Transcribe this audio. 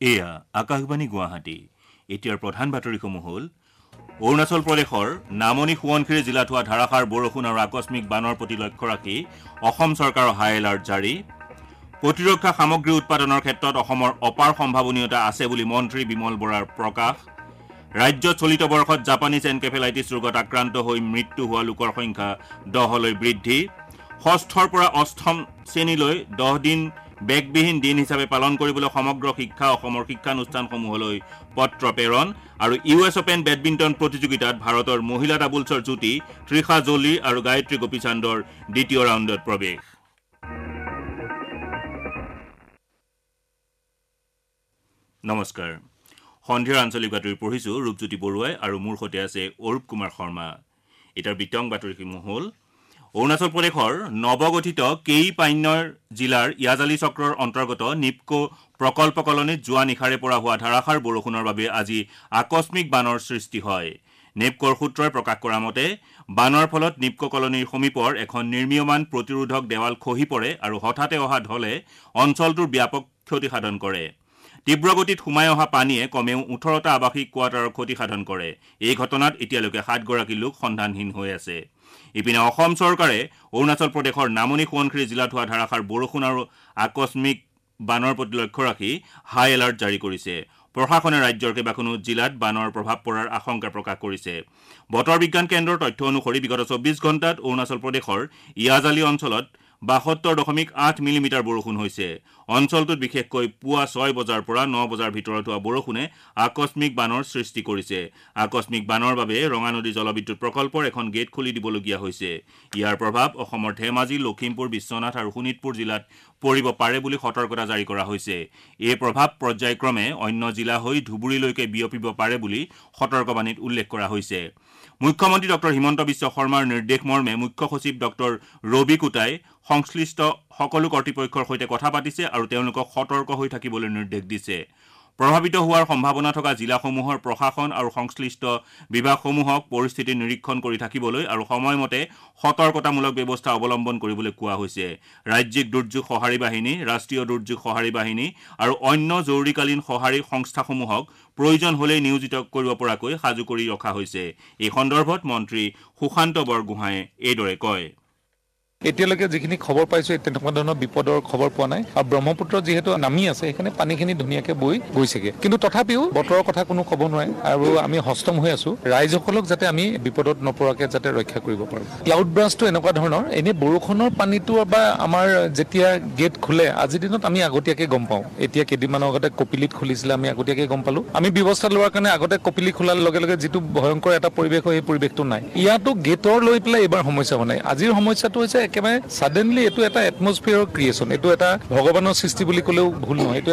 এয়া আকাশবাণী গুৱাহাটী এতিয়াৰ প্ৰধান বাতৰিসমূহ হ'ল অৰুণাচল প্ৰদেশৰ নামনি সোৱণশিৰি জিলাত হোৱা ধাৰাসাৰ বৰষুণ আৰু আকস্মিক বানৰ প্ৰতি লক্ষ্য ৰাখি অসম চৰকাৰৰ হাই এলাৰ্ট জাৰি প্ৰতিৰক্ষা সামগ্ৰী উৎপাদনৰ ক্ষেত্ৰত অসমৰ অপাৰ সম্ভাৱনীয়তা আছে বুলি মন্ত্ৰী বিমল বৰাৰ প্ৰকাশ ৰাজ্যত চলিত বৰ্ষত জাপানীজ এনকেফেলাইটিছ ৰোগত আক্ৰান্ত হৈ মৃত্যু হোৱা লোকৰ সংখ্যা 10লৈ বৃদ্ধি ষষ্ঠৰ পৰা অষ্টম শ্ৰেণীলৈ 10 দিন বেগবিহীন দিন হিচাপে পালন কৰিবলৈ সমগ্ৰ শিক্ষা অসমৰ শিক্ষানুষ্ঠানসমূহলৈ পত্ৰ প্ৰেৰণ আৰু ইউএছ অপেন বেডমিণ্টন প্ৰতিযোগিতাত ভাৰতৰ মহিলা ডাবলছৰ যুটি ত্ৰিশা জলি আৰু গায়ত্ৰী গোপীচান্দৰ দ্বিতীয় ৰাউণ্ডত প্ৰৱেশ নমস্কাৰ সন্ধিয়াৰ আঞ্চলিক বাতৰি পঢ়িছো ৰূপজ্যোতি বৰুৱাই আৰু মোৰ সৈতে আছে অৰূপ কুমাৰ শৰ্মা এটাৰ বিতং বাতৰিসমূহ হ'ল অৰুণাচল প্ৰদেশৰ নৱগঠিত কেই পাইনৰ জিলাৰ ইয়াজালি চক্ৰৰ অন্তৰ্গত নিপকো প্ৰকল্প কলনীত যোৱা নিশাৰে পৰা হোৱা ধাৰাসাৰ বৰষুণৰ বাবে আজি আকস্মিক বানৰ সৃষ্টি হয় নেপকৰ সূত্ৰই প্ৰকাশ কৰা মতে বানৰ ফলত নিপকো কলনীৰ সমীপৰ এখন নিৰ্মীয়মান প্ৰতিৰোধক দেৱাল খহি পৰে আৰু হঠাতে অহা ঢলে অঞ্চলটোৰ ব্যাপক ক্ষতি সাধন কৰে তীব্ৰগতিত সোমাই অহা পানীয়ে কমেও 18টা আৱাসিক কোৱাৰ্টাৰৰ ক্ষতি সাধন কৰে এই ঘটনাত এতিয়ালৈকে 7 গৰাকী লোক সন্ধানহীন হৈ আছে ইপিনে অসম চৰকাৰে অৰুণাচল প্ৰদেশৰ নামনি সোৱণশিৰি জিলাত হোৱা ধাৰাসাৰ বৰষুণ আৰু আকস্মিক বানৰ প্ৰতি লক্ষ্য ৰাখি হাই এলাৰ্ট জাৰি কৰিছে প্ৰশাসনে ৰাজ্যৰ কেইবাখনো জিলাত বানৰ প্ৰভাৱ পৰাৰ আশংকা প্ৰকাশ কৰিছে বতৰ বিজ্ঞান কেন্দ্ৰৰ তথ্য অনুসৰি বিগত 24 ঘণ্টাত অৰুণাচল প্ৰদেশৰ ইয়াজালি অঞ্চলত 72.8 মিলিমিটাৰ বৰষুণ হৈছে অঞ্চলটোত বিশেষকৈ পুৱা 6 বজাৰ পৰা 9 বজাৰ ভিতৰত হোৱা বৰষুণে আকস্মিক বানৰ সৃষ্টি কৰিছে আকস্মিক বানৰ বাবে ৰঙানদী জলবিদ্যুৎ প্ৰকল্পৰ এখন গেট খুলি দিবলগীয়া হৈছে ইয়াৰ প্ৰভাৱ অসমৰ ধেমাজি লখিমপুৰ বিশ্বনাথ আৰু শোণিতপুৰ জিলাত পৰিব পাৰে বুলি সতৰ্কতা জাৰি কৰা হৈছে এই প্ৰভাৱ পৰ্যায়ক্ৰমে অন্য জিলা হৈ ধুবুৰীলৈকে বিয়পিব পাৰে বুলি সতৰ্কবাণীত উল্লেখ কৰা হৈছে মুখ্যমন্ত্ৰী ডক্টৰ হিমন্ত বিশ্ব শৰ্মাৰ নিৰ্দেশ মৰ্মে মুখ্য সচিব ডক্টৰ ৰবি কুটাই সংশ্লিষ্ট সকলো কৰ্তৃপক্ষৰ সৈতে কথা পাতিছে আৰু তেওঁলোকক সতৰ্ক হৈ থাকিবলৈ নিৰ্দেশ দিছে প্ৰভাৱিত হোৱাৰ সম্ভাৱনা থকা জিলাসমূহৰ প্ৰশাসন আৰু সংশ্লিষ্ট বিভাগসমূহক পৰিস্থিতি নিৰীক্ষণ কৰি থাকিবলৈ আৰু সময়মতে সতৰ্কতামূলক ব্যৱস্থা অৱলম্বন কৰিবলৈ কোৱা হৈছে ৰাজ্যিক দুৰ্যোগ সঁহাৰি বাহিনী ৰাষ্ট্ৰীয় দুৰ্যোগ সঁহাৰি বাহিনী আৰু অন্য জৰুৰীকালীন সঁহাৰি সংস্থাসমূহক প্ৰয়োজন হ'লে নিয়োজিত কৰিব পৰাকৈ সাজু কৰি ৰখা হৈছে এই সন্দৰ্ভত মন্ত্ৰী সুশান্ত বৰগোহাঁয়ে এইদৰে কয় এতিয়ালৈকে যিখিনি খবৰ পাইছো তেনেকুৱা ধৰণৰ বিপদৰ খবৰ পোৱা নাই আৰু ব্ৰহ্মপুত্ৰ যিহেতু নামি আছে এখানে পানীখিনি ধুনীয়াকৈ বৈ গৈছেগে কিন্তু তথাপিও বতৰৰ কথা কোনো ক'ব নোৱাৰে আৰু আমি হস্তম হৈ আছো ৰাইজসকলক যাতে আমি বিপদত নপৰাকৈ যাতে ৰক্ষা কৰিব পাৰোঁ ক্লাউড ব্ৰাষ্টটো এনেকুৱা ধৰণৰ এনে বৰষুণৰ পানীটো বা আমাৰ যেতিয়া গেট খোলে আজিৰ দিনত আমি আগতীয়াকৈ গম পাওঁ এতিয়া কেইদিনমানৰ আগতে কপিলিত খুলিছিলে আমি আগতীয়াকৈ গম পালোঁ আমি ব্যৱস্থা লোৱাৰ কাৰণে আগতে কপিলি খোলাৰ লগে লগে যিটো ভয়ংকৰ এটা পৰিৱেশ হয় সেই পৰিৱেশটো নাই ইয়াতো গেটৰ লৈ পেলাই এইবাৰ সমস্যা হোৱা নাই আজিৰ সমস্যাটো হৈছে একেবাৰে সাডেনলি এইটো এটা এটমস্ফিয়াৰৰ ক্ৰিয়েশ্যন এইটো এটা ভগৱানৰ সৃষ্টি বুলি ক'লেও ভুল নহয়